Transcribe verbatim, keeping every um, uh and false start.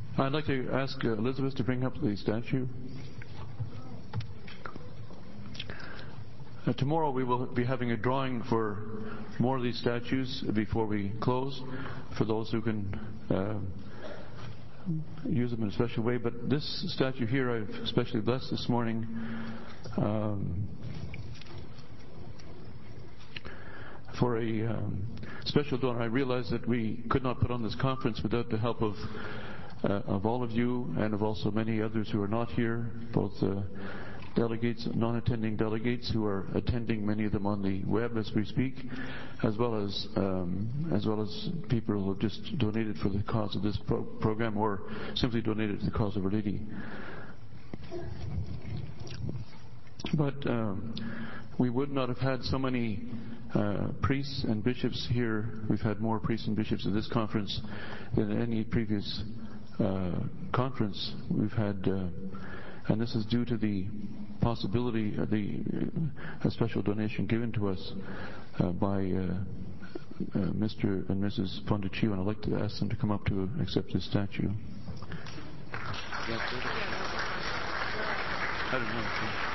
I'd like to ask uh, Elizabeth to bring up the statue. Uh, tomorrow we will be having a drawing for more of these statues before we close, for those who can uh, use them in a special way. But this statue here I've especially blessed this morning. Um, for a um, special donor. I realized that we could not put on this conference without the help of uh, of all of you and of also many others who are not here, both uh, delegates, non-attending delegates who are attending, many of them on the web as we speak, as well as um, as well as people who have just donated for the cause of this pro- program or simply donated to the cause of Our Lady. But um, we would not have had so many uh, priests and bishops here. We've had more priests and bishops at this conference than any previous uh, conference we've had, uh, and this is due to the possibility of the uh, a special donation given to us uh, by uh, uh, Mister and Missus Fonduccio, and I'd like to ask them to come up to accept this statue. I don't know.